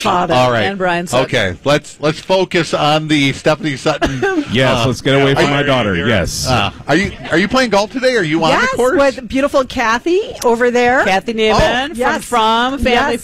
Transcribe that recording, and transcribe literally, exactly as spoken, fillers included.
father All right. and Brian Sutton. Okay, let's let's focus on the Stephanie Sutton. Yes, uh, let's get away from are my you- daughter. Yes. Uh, are you are you playing golf today? Are you on Yes, the course? with beautiful Kathy over there. Kathy Neiman Oh. from Yes. From Family Yes.